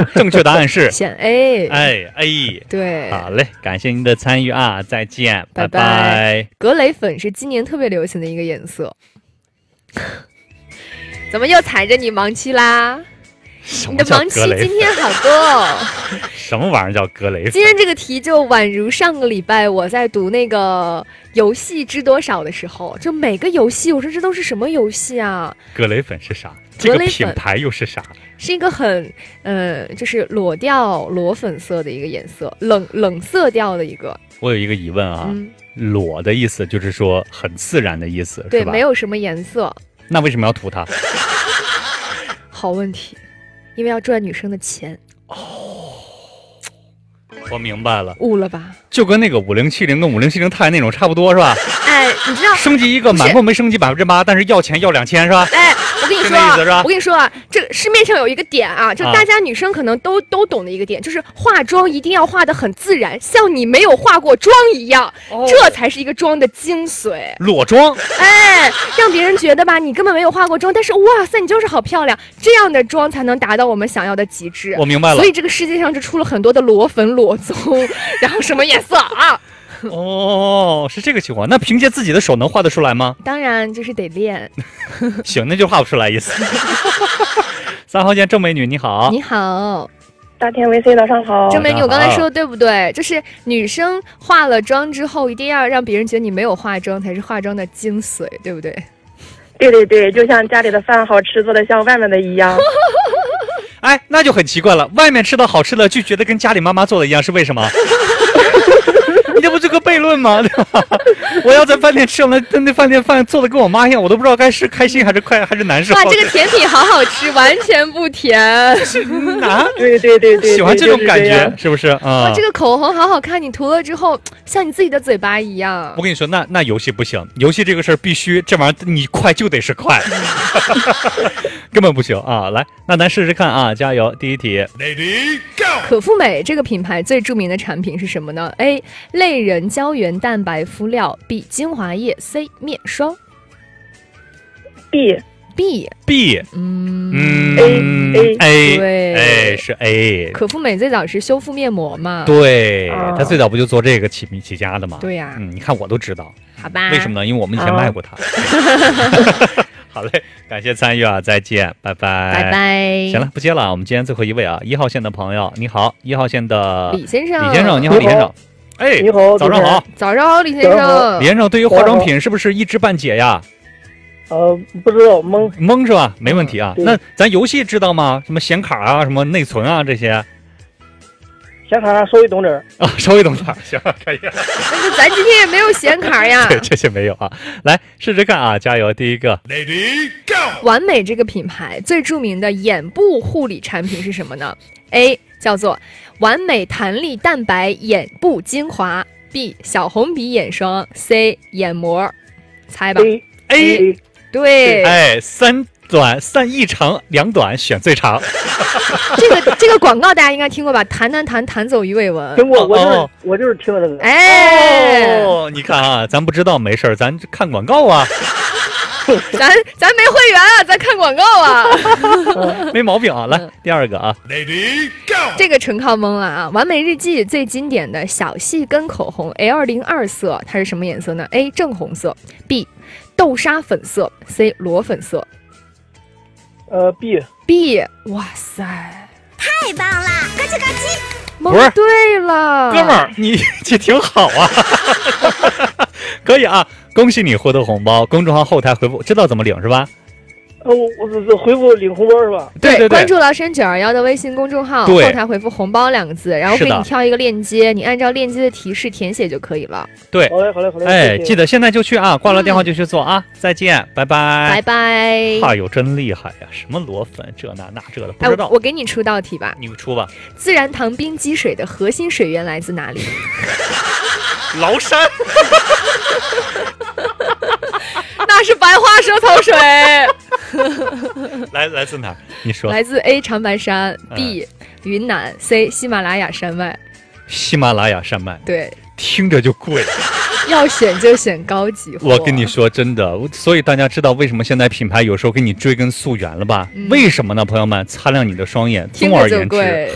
正确答案是选 A。 A。 对， 好嘞，感谢您的参与啊，再见， 拜拜。 格雷粉是今年特别流行的一个颜色。怎么又踩着你盲区啦？你的盲区今天好多哦。 什么玩意儿叫格雷粉？ 今天这个题就宛如上个礼拜我在读那个游戏知多少的时候，就每个游戏我说这都是什么游戏啊？ 格雷粉是啥？这个品牌又是啥？ 是一个很就是裸粉色的一个颜色，冷色调的一个。 我有一个疑问啊，裸的意思就是说很自然的意思， 对， 是吧？ 没有什么颜色。 那为什么要涂它？ 好问题，因为要赚女生的钱。 我明白了， 悟了吧？ 就跟那个5070跟5070钛那种差不多是吧？ 哎，你知道升级一个满分没升级8%，但是要钱要2000是吧？ 哎，我跟你说啊，这个市面上有一个点啊，就大家女生可能都懂的一个点，就是化妆一定要化得很自然，像你没有化过妆一样，这才是一个妆的精髓。 裸妆， 哎，让别人觉得吧，你根本没有化过妆，但是哇塞，你就是好漂亮，这样的妆才能达到我们想要的极致。 我明白了， 所以这个世界上就出了很多的裸粉、裸棕，然后什么颜色啊？ 哦，是这个情况。那凭借自己的手能画得出来吗？ 当然，就是得练。 行，那就画不出来意思。3号线郑美女，你好。 你好， 大天 VC 早上好。 郑美女，我刚才说的对不对？就是女生化了妆之后，一定要让别人觉得你没有化妆才是化妆的精髓，对不对？ 对对对，就像家里的饭好吃，做的像外面的一样。 哎，那就很奇怪了，外面吃的好吃的就觉得跟家里妈妈做的一样，是为什么？你这不是个悖论吗？对吧？我要在饭店吃了那饭店饭做的跟我妈一样，我都不知道该是开心还是难受。 哇，这个甜品好好吃，完全不甜。 啊， 对对对对， 喜欢这种感觉，是不是啊？ 哇，这个口红好好看，你涂了之后像你自己的嘴巴一样。 我跟你说，那游戏不行，游戏这个事儿必须这玩意儿你快就得是快，根本不行啊！来，那咱试试看啊，加油！第一题 ，Lady Go。 可复美这个品牌最著名的产品是什么呢 ？A. 类人胶原蛋白敷料 ，B. 精华液 ，C. 面霜。 B。 A 对， 哎是 A。 可复美最早是修复面膜嘛？ 对，它最早不就做这个起家的吗？ 对呀， 你看我都知道。 好吧？ 为什么呢？因为我们以前卖过它。好嘞，感谢参与啊，再见，拜拜， 拜拜。 行了，不接了，我们今天最后一位啊，1号线的朋友，你好，1号线的李先生， 你好，李先生。哎， 你好， 早上好， 早上好，李先生。 李先生，对于化妆品是不是一知半解呀？ 不知道，懵是吧？没问题啊。那咱游戏知道吗？什么显卡啊，什么内存啊这些？ 显卡稍微懂点啊，稍微懂点，行，可以。 但是咱今天也没有显卡呀。 对，这些没有啊。来试试看啊，加油！第一个 ，Lady Go。 完美这个品牌最著名的眼部护理产品是什么呢 ？A 叫做完美弹力蛋白眼部精华 ，B 小红笔眼霜 ，C 眼膜。猜吧。 A。 对。 哎，3一长2短选最长。 这个广告大家应该听过吧？弹走鱼尾纹。 听过，我就是听了这个。 哎， 你看啊，咱不知道没事咱看广告啊。 咱没会员啊，咱看广告啊。 没毛病啊。来，第二个啊 ，Lady Go。 这个纯靠蒙了啊！完美日记最经典的小细根口红 A202色，它是什么颜色呢 ？A 正红色 ，B 豆沙粉色 ，C 裸粉色。 B。 哇塞， 太棒了！咯叽咯叽。 蒙对了， 哥们儿，你这挺好啊。可以啊，恭喜你获得红包。公众号后台回复，知道怎么领是吧？ 我回复领红包是吧？ 对，关注老沈921的微信公众号，后台回复红包2个字，然后给你挑一个链接，你按照链接的提示填写就可以了。 对， 好嘞。 哎，记得现在就去啊，挂了电话就去做啊。再见，拜拜， 拜拜。 哎呦，真厉害呀！什么裸粉，这那这的，不知道。 我给你出道题吧， 你出吧。 自然堂冰激水的核心水源来自哪里？ 崂山。 那是白花蛇头水。 来自哪儿？你说。 来自 A 长白山，B 云南，C 喜马拉雅山脉。 喜马拉雅山脉， 对， 听着就贵。 要选就选高级货。 我跟你说真的，所以大家知道为什么现在品牌有时候给你追根溯源了吧？为什么呢？朋友们，擦亮你的双眼。总而言之。